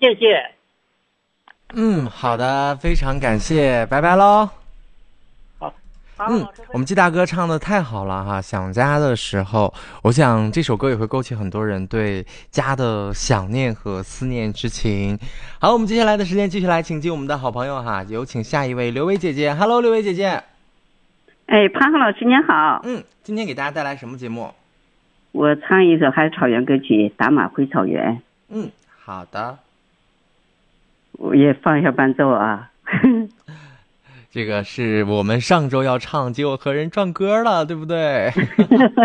谢谢。 好的，非常感谢，拜拜喽。 好， 我们季大哥唱的太好了哈！想家的时候，我想这首歌也会勾起很多人对家的想念和思念之情。好，我们接下来的时间继续来请进我们的好朋友哈，有请下一位刘薇姐姐。Hello， 刘薇姐姐。 潘老师您好。 今天给大家带来什么节目？ 我唱一首海草原歌曲《打马回草原》。 好的。 我也放一下伴奏啊。 这个是我们上周要唱，结果和人撞歌了，对不对？